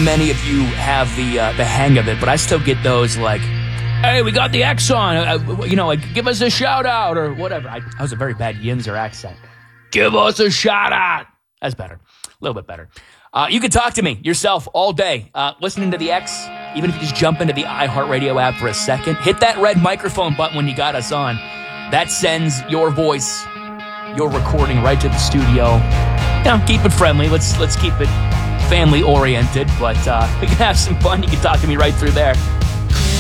many of you have the hang of it, but I still get those like, hey, we got the X on, like, give us a shout out or whatever. That was a very bad Yinzer accent. Give us a shout out. That's better. A little bit better. You can talk to me yourself all day, listening to the X, even if you just jump into the iHeartRadio app for a second. Hit that red microphone button when you got us on. That sends your voice, your recording right to the studio. Keep it friendly. Let's keep it family oriented, but we can have some fun. You can talk to me right through there.